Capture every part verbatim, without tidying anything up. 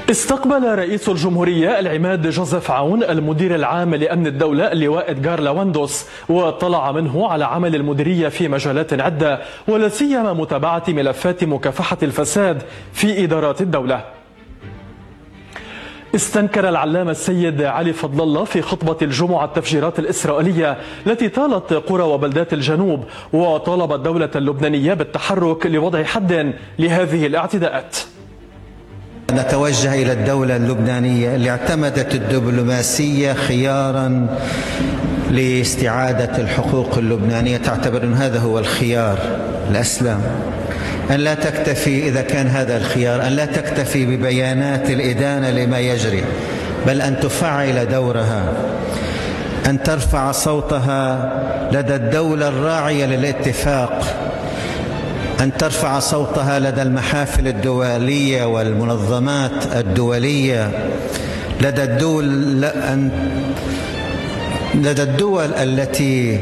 استقبل رئيس الجمهورية العماد جوزيف عون المدير العام لأمن الدولة اللواء إدغار لاواندوس، واطلع منه على عمل المديرية في مجالات عدة ولا سيما متابعة ملفات مكافحة الفساد في إدارات الدولة. استنكر العلامة السيد علي فضل الله في خطبة الجمعة التفجيرات الإسرائيلية التي طالت قرى وبلدات الجنوب، وطالب الدولة اللبنانية بالتحرك لوضع حد لهذه الاعتداءات. نتوجه إلى الدولة اللبنانية اللي اعتمدت الدبلوماسية خيارا لاستعادة الحقوق اللبنانية، تعتبر أن هذا هو الخيار الأسلم، أن لا تكتفي إذا كان هذا الخيار أن لا تكتفي ببيانات الإدانة لما يجري، بل أن تفعل دورها، أن ترفع صوتها لدى الدولة الراعية للاتفاق، أن ترفع صوتها لدى المحافل الدولية والمنظمات الدولية، لدى الدول لدى الدول التي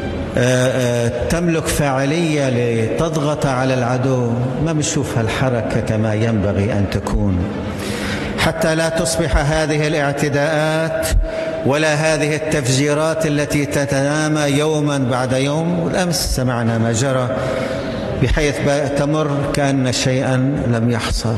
تملك فاعلية لتضغط على العدو. ما بنشوف هالحركة كما ينبغي أن تكون، حتى لا تصبح هذه الاعتداءات ولا هذه التفجيرات التي تتنامى يوما بعد يوم. والأمس سمعنا ما جرى بحيث تمر كأن شيئا لم يحصل.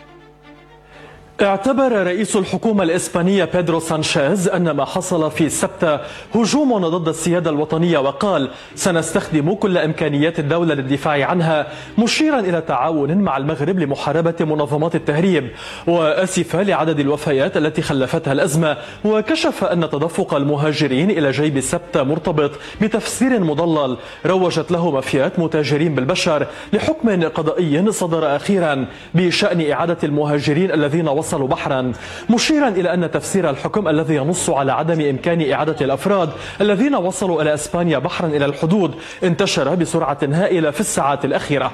اعتبر رئيس الحكومة الإسبانية بيدرو سانشيز أن ما حصل في السبت هجوم ضد السيادة الوطنية، وقال: سنستخدم كل إمكانيات الدولة للدفاع عنها، مشيرا إلى تعاون مع المغرب لمحاربة منظمات التهريب. وأسف لعدد الوفيات التي خلفتها الأزمة، وكشف أن تدفق المهاجرين إلى جيب السبت مرتبط بتفسير مضلل روجت له مافيات متاجرين بالبشر لحكم قضائي صدر أخيرا بشأن إعادة المهاجرين الذين وصلوا وصلوا بحرا، مشيرا إلى أن تفسير الحكم الذي ينص على عدم إمكان إعادة الأفراد الذين وصلوا إلى إسبانيا بحرا إلى الحدود انتشر بسرعة هائلة في الساعات الأخيرة.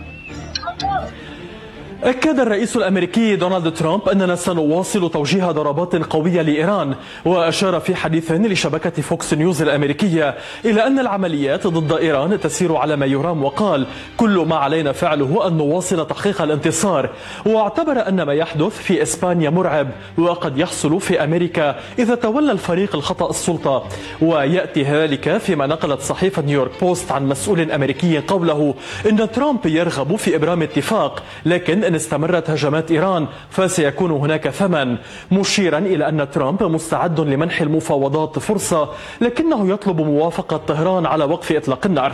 أكد الرئيس الأمريكي دونالد ترامب أننا سنواصل توجيه ضربات قوية لإيران، وأشار في حديث لشبكة فوكس نيوز الأمريكية إلى أن العمليات ضد إيران تسير على ما يرام، وقال: كل ما علينا فعله أن نواصل تحقيق الانتصار. واعتبر أن ما يحدث في إسبانيا مرعب وقد يحصل في أمريكا إذا تولى الفريق الخطأ السلطة. ويأتي ذلك فيما نقلت صحيفة نيويورك بوست عن مسؤول أمريكي قوله إن ترامب يرغب في إبرام اتفاق، لكن إن استمرت هجمات إيران فسيكون هناك ثمن، مشيرا إلى أن ترامب مستعد لمنح المفاوضات فرصة، لكنه يطلب موافقة طهران على وقف إطلاق النار.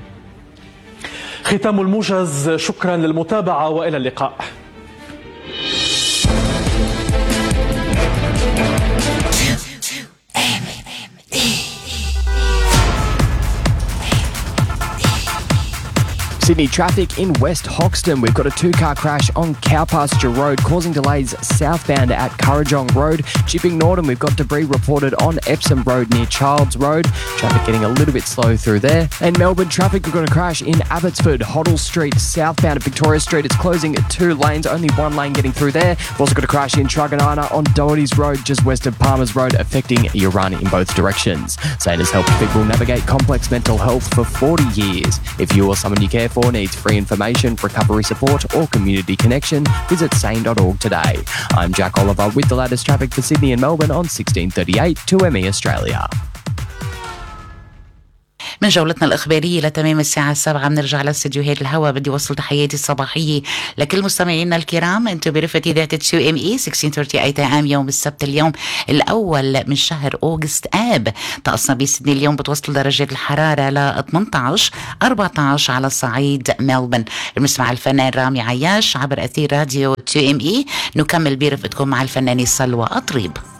ختام الموجز، شكرا للمتابعة وإلى اللقاء. Sydney traffic in West Hoxton. We've got a two-car crash on Cowpasture Road causing delays southbound at Currajong Road. Chipping Norton, we've got debris reported on Epsom Road near Childs Road. Traffic getting a little bit slow through there. And Melbourne traffic, we've got a crash in Abbotsford, Hoddle Street, southbound at Victoria Street. It's closing at two lanes, only one lane getting through there. We've also got a crash in Truganina on Doherty's Road, just west of Palmer's Road, affecting your run in both directions. Sane has helped people navigate complex mental health for forty years. If you or someone you care for needs free information, recovery support or community connection, visit sane dot org today. I'm Jack Oliver with the latest traffic for Sydney and Melbourne on sixteen thirty-eight two M E Australia. من جولتنا الإخبارية لتمام الساعة السابعة بنرجع لاستديوهات الهواء. بدي وصل تحياتي الصباحية لكل مستمعينا الكرام. انتم برفقة إذاعة تو ام اي ستة عشر ثلاثين عام يوم السبت اليوم الأول من شهر أوغست آب. طقسنا بسيدني اليوم بتوصل درجات الحرارة ل ثمانية عشر أربعة عشر على صعيد ملبن. بنسمع الفنان رامي عياش عبر أثير راديو تو ام اي. نكمل برفقتكم مع الفنانة سلوى أطريب.